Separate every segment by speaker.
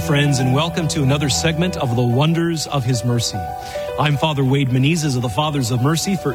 Speaker 1: friends, and welcome to another segment of The Wonders of His Mercy. I'm Father Wade Menezes of the Fathers of Mercy for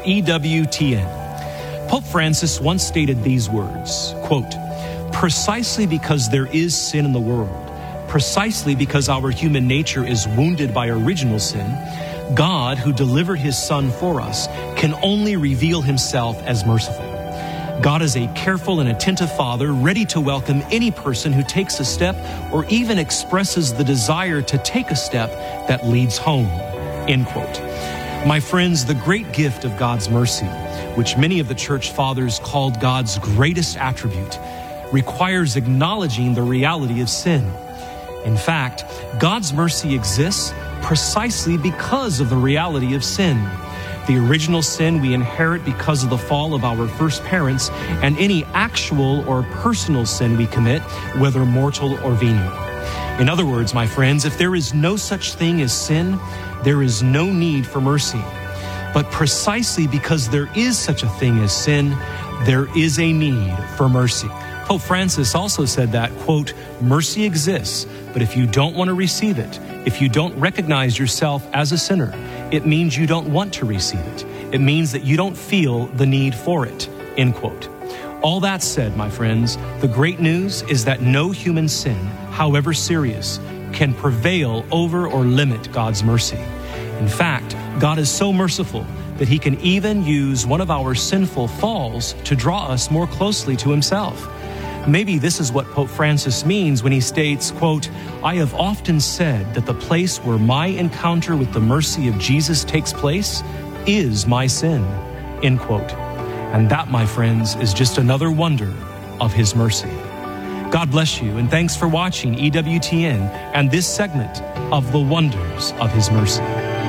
Speaker 1: EWTN. Pope Francis once stated these words, quote, "Precisely because there is sin in the world, precisely because our human nature is wounded by original sin, God, who delivered His Son for us, can only reveal Himself as merciful. God is a careful and attentive Father, ready to welcome any person who takes a step or even expresses the desire to take a step that leads home." End quote. My friends, the great gift of God's mercy, which many of the church fathers called God's greatest attribute, requires acknowledging the reality of sin. In fact, God's mercy exists precisely because of the reality of sin. The original sin we inherit because of the fall of our first parents, and any actual or personal sin we commit, whether mortal or venial. In other words, my friends, if there is no such thing as sin, there is no need for mercy. But precisely because there is such a thing as sin, there is a need for mercy. Pope Francis also said that, quote, "Mercy exists, but if you don't want to receive it, if you don't recognize yourself as a sinner, it means you don't want to receive it. It means that you don't feel the need for it," end quote. All that said, my friends, the great news is that no human sin, however serious, can prevail over or limit God's mercy. In fact, God is so merciful that He can even use one of our sinful falls to draw us more closely to Himself. Maybe this is what Pope Francis means when he states, quote, "I have often said that the place where my encounter with the mercy of Jesus takes place is my sin," end quote. And that, my friends, is just another wonder of His mercy. God bless you, and thanks for watching EWTN and this segment of The Wonders of His Mercy.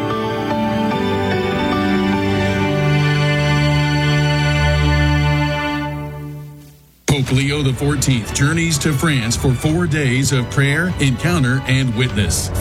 Speaker 2: Pope Leo XIV journeys to France for 4 days of prayer, encounter, and witness.